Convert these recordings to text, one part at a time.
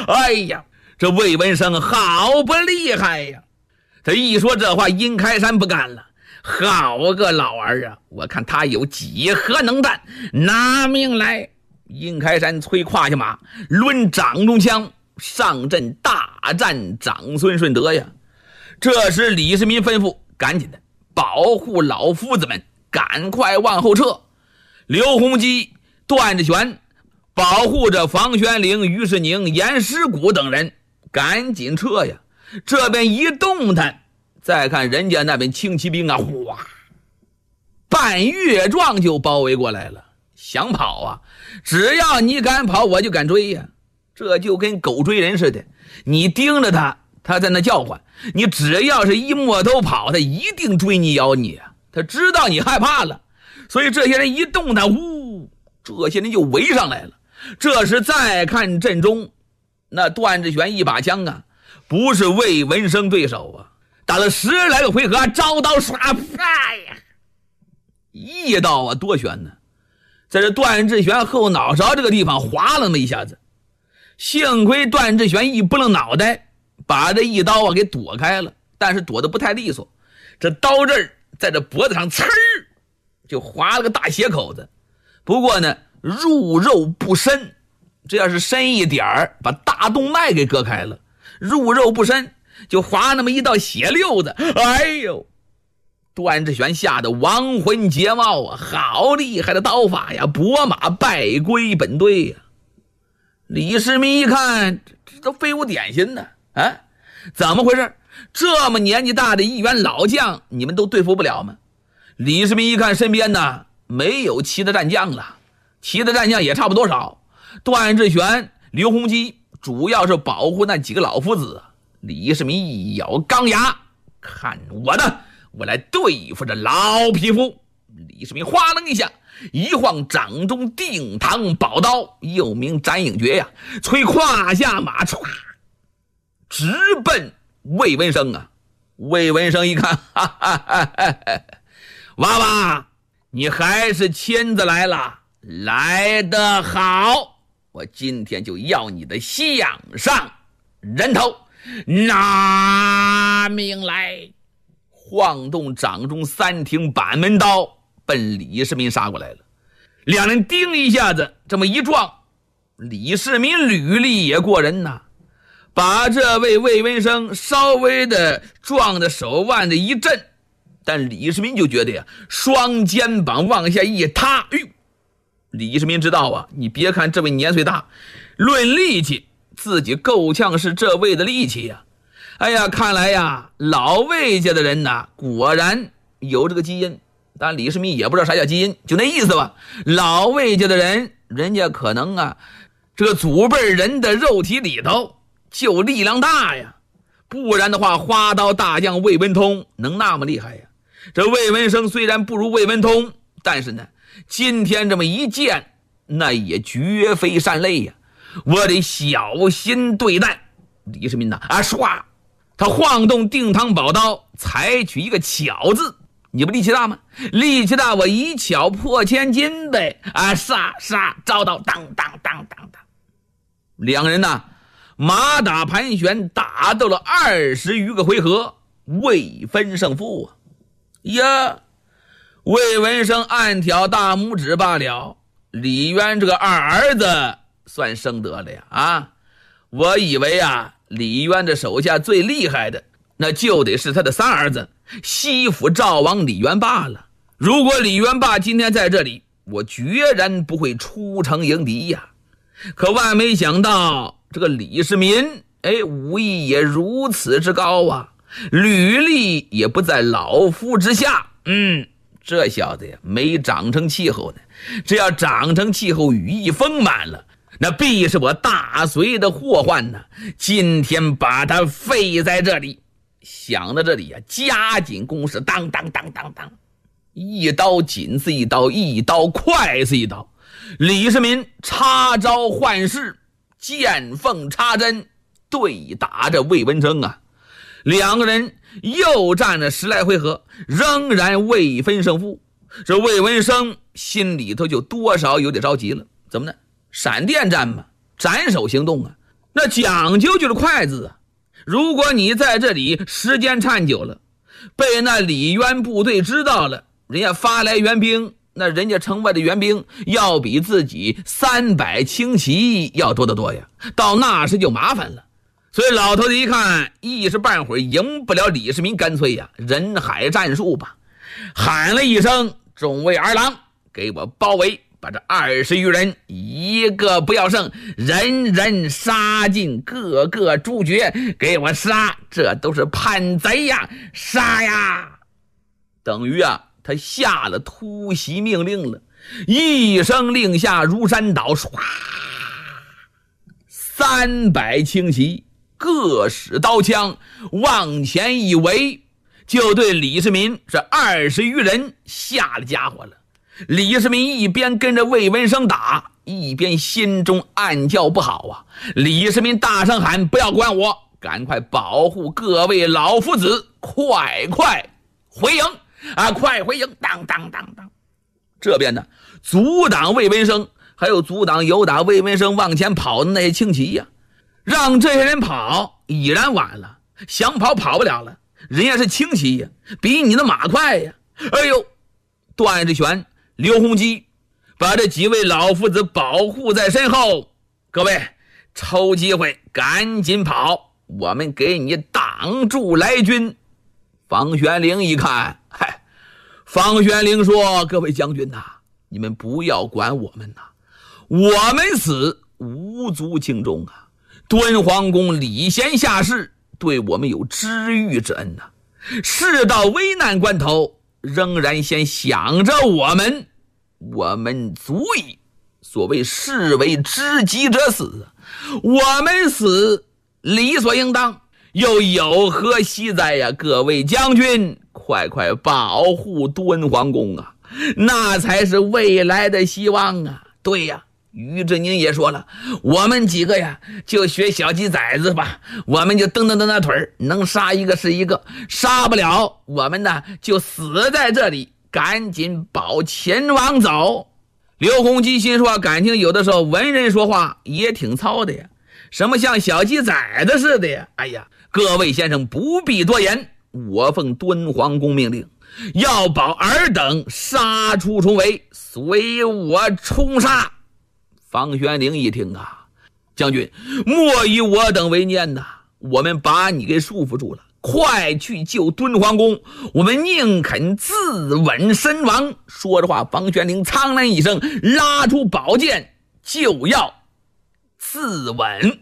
哎呀，这魏文生好不厉害呀！他一说这话，殷开山不干了。好个老儿啊，我看他有几何能战，拿命来！殷开山催胯下马，抡掌中枪，上阵大战长孙顺德呀。这时李世民吩咐，赶紧的保护老夫子们，赶快往后撤。刘洪基、段志玄保护着房玄龄、于世宁、严师古等人赶紧撤呀。这边一动弹，再看人家那边轻骑兵啊，哗，半月状就包围过来了。想跑啊，只要你敢跑，我就敢追呀。这就跟狗追人似的，你盯着他，他在那叫唤，你只要是一摸头跑，他一定追你咬你啊。他知道你害怕了，所以这些人一动弹，这些人就围上来了。这时再看阵中，那段志玄一把枪啊，不是魏文生对手啊，打了10来个回合，招刀刷啪呀，一刀啊多悬呢，在这段志玄后脑勺这个地方划了那么一下子，幸亏段志玄一拨楞脑袋，把这一刀啊给躲开了，但是躲得不太利索，这刀刃在这脖子上呲儿就划了个大血口子。不过呢，入肉不深，这要是深一点儿，把大动脉给割开了，入肉不深，就划那么一道血溜子。哎呦，段志玄吓得亡魂皆冒啊！好厉害的刀法呀，拨马败归本队呀。李世民一看，这都废物点心呢啊，怎么回事？这么年纪大的一员老将，你们都对付不了吗？李世民一看身边呢没有齐的战将了，齐的战将也差不多少，段志玄、刘洪基主要是保护那几个老夫子。李世民一咬钢牙，看我的，我来对付这老匹夫。李世民哗楞一下，一晃掌中定堂宝刀，又名斩影诀呀，催胯下马，唰，直奔魏文生啊。魏文生一看，哈哈哈哈，娃娃，你还是亲自来了，来得好，我今天就要你的项上人头，拿命来！晃动掌中3挺板门刀，奔李世民杀过来了。两人叮一下子，这么一撞，李世民履历也过人呐，把这位魏文生稍微的撞的手腕的一震，但李世民就觉得呀，双肩膀往下一塌，哎呦！李世民知道啊，你别看这位年岁大，论力气自己够呛是这位的力气呀。哎呀，看来呀，老魏家的人呐，果然有这个基因。当然李世民也不知道啥叫基因，就那意思吧。老魏家的人，人家可能啊，这个祖辈人的肉体里头就力量大呀，不然的话，花刀大将魏文通能那么厉害呀？这魏文生虽然不如魏文通，但是呢，今天这么一剑，那也绝非善类呀，我得小心对待。李世民呐，唰，他晃动定堂宝刀，采取一个巧字。你不力气大吗？力气大，我一巧破千金呗！杀，招刀，当当当当当。两人呐，马打盘旋，打斗了20余个回合，未分胜负啊！呀，魏文生暗挑大拇指罢了，李渊这个二儿子算生得了呀！啊，我以为啊，李渊的手下最厉害的，那就得是他的3儿子西府赵王李元霸了。如果李元霸今天在这里，我决然不会出城迎敌呀。可万没想到，这个李世民，武艺也如此之高啊，履历也不在老夫之下。这小子呀，没长成气候呢。只要长成气候，羽翼丰满了，那必是我大隋的祸患呢。今天把他废在这里。想到这里啊，加紧攻势，当当当当当，一刀紧似一刀，一刀快似一刀。李世民插招换式，见缝插针，对打着魏文生啊。两个人又战了10来回合，仍然未分胜负。这魏文生心里头就多少有点着急了，怎么呢？闪电战嘛，斩首行动啊。 那讲究就是快字啊。如果你在这里时间掺久了，被那李渊部队知道了，人家发来援兵，那人家城外的援兵要比自己300轻骑要多得多呀，到那时就麻烦了。所以老头子一看一时半会儿赢不了李世民，干脆呀人海战术吧，喊了一声众位儿郎给我包围，把这20余人一个不要剩，人人杀尽，个个诛绝，给我杀，这都是叛贼呀，杀呀！等于啊他下了突袭命令了，一声令下如山倒，唰，300轻骑各使刀枪往前一围，就对李世民这20余人下了家伙了。李世民一边跟着魏文生打，一边心中暗叫不好啊！李世民大声喊：不要管我，赶快保护各位老夫子，快快回营啊！快回营！当当当当！这边呢，阻挡魏文生，还有阻挡有打魏文生往前跑的那些轻骑呀，让这些人跑已然晚了，想跑跑不了了，人家是轻骑呀，比你的马快呀！哎呦，段志玄、刘洪基把这几位老夫子保护在身后，各位抽机会赶紧跑，我们给你挡住来军。方玄龄一看，方玄龄说：各位将军呐，你们不要管我们呐，我们死无足轻重啊！敦煌公礼贤下士，对我们有知遇之恩呐，事到危难关头仍然先想着我们足矣。所谓士为知己者死，我们死理所应当，又有何惜哉呀？各位将军，快快保护敦煌宫啊，那才是未来的希望啊！对呀，于志宁也说了，我们几个呀就学小鸡崽子吧，我们就蹬蹬蹬那腿，能杀一个是一个，杀不了我们呢就死在这里，赶紧保秦王走。刘洪基心说，感情有的时候文人说话也挺糙的呀，什么像小鸡崽子似的呀。哎呀，各位先生不必多言，我奉敦煌宫命令，要保尔等杀出重围，随我冲杀。方玄龄一听啊，将军莫以我等为念呐，我们把你给束缚住了，快去救敦煌宫，我们宁肯自刎身亡。说着话，方玄龄苍然一声，拉出宝剑就要自刎。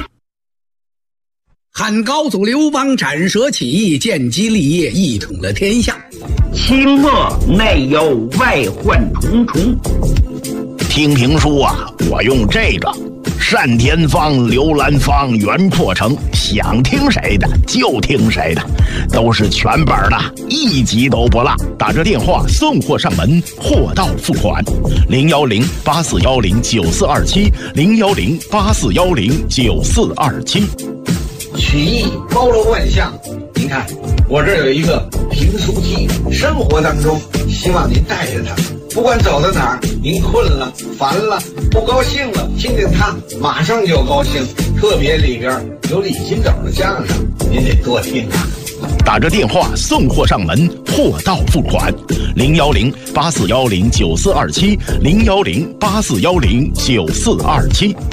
汉高祖刘邦斩蛇起义，建基立业，一统了天下。 清末内忧外患重重。听评书啊，我用这个单田芳、刘兰芳、袁阔成，想听谁的就听谁的，都是全本的，一集都不落。打着电话送货上门，货到付款。010-8410-9427，010-8410-9427。 曲艺包罗万象，您看我这儿有一个评书机，生活当中希望您带着它，不管走到哪儿，您困了、烦了、不高兴了，听听它马上就高兴。特别里边有李金斗的相声，您得多听啊。 打着电话送货上门，货到付款。010-8410-9427，010-8410-9427。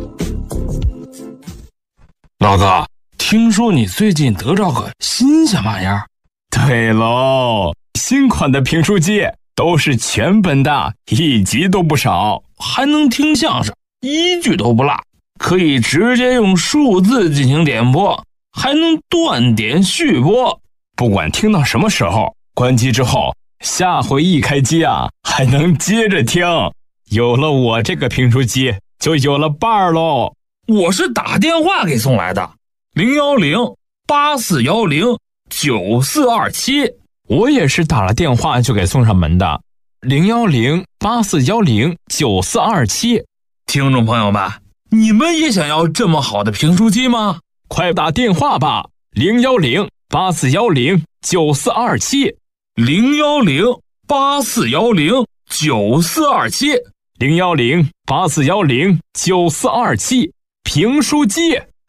老哥，听说你最近得着个新鲜玩意儿？ 对喽，新款的评书机都是全本的，一集都不少， 还能听相声，一句都不落，可以直接用数字进行点播，还能断点续播。 不管听到什么时候，关机之后，下回一开机啊，还能接着听。有了我这个评书机，就有了伴儿喽。 我是打电话给送来的，010-8410-9427。 我也是打了电话就给送上门的，010-8410-9427。 听众朋友们，你们也想要这么好的评书机吗？ 快打电话吧，010-8410-9427。 010-8410-9427。 010-8410-9427。 评书机。